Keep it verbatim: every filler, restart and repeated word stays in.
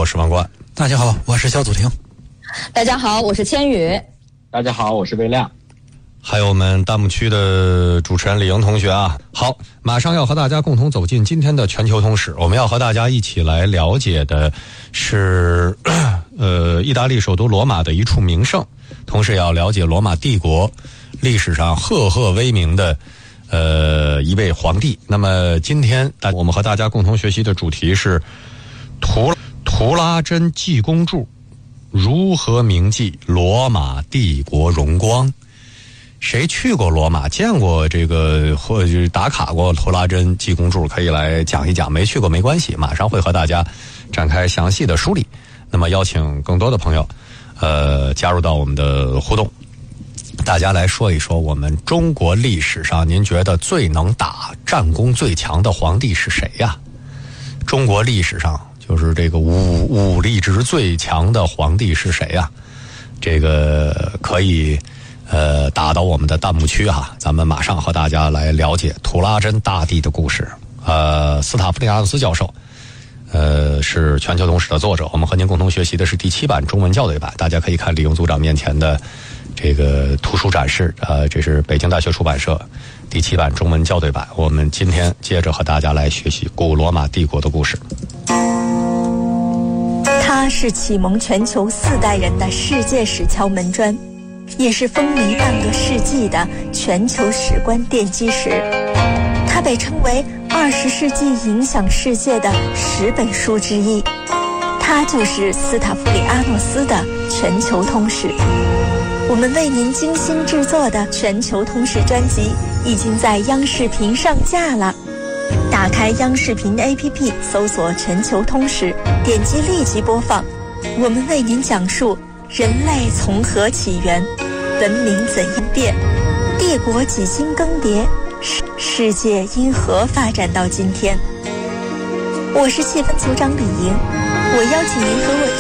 我是王冠。 大家好，我是小祖婷。 大家好，我是千羽。 大家好，我是魏亮。 还有我们弹幕区的主持人李莹同学啊。好，马上要和大家共同走进今天的全球通史。我们要和大家一起来了解的是呃，意大利首都罗马的一处名胜，同时也要了解罗马帝国历史上赫赫威名的呃一位皇帝。那么今天我们和大家共同学习的主题是图图拉真济公柱如何铭记罗马帝国荣光。谁去过罗马，见过这个或者打卡过图拉真济公柱，可以来讲一讲。没去过没关系，马上会和大家展开详细的梳理。那么邀请更多的朋友呃加入到我们的互动，大家来说一说我们中国历史上您觉得最能打、战功最强的皇帝是谁呀？中国历史上就是这个武武力值最强的皇帝是谁呀？这个可以呃打到我们的弹幕区哈，咱们马上和大家来了解图拉真大帝的故事。呃，斯塔夫利亚诺斯教授呃是全球通史的作者，我们和您共同学习的是第七版中文校对版，大家可以看李莹组长面前的这个图书展示，呃，这是北京大学出版社第七版中文校对版。我们今天接着和大家来学习古罗马帝国的故事。 他是启蒙全球四代人的世界史敲门砖，也是风靡半个世纪的全球史观奠基石。他被称为二十世纪影响世界的十本书之一。他就是斯塔夫里阿诺斯的全球通史。我们为您精心制作的全球通史专辑已经在央视频上架了。打开央视频 A P P， 搜索全球通史，点击立即播放。我们为您讲述人类从何起源，文明怎样变，帝国几经更迭，世界因何发展到今天。我是气氛组长李莹，我邀请您和我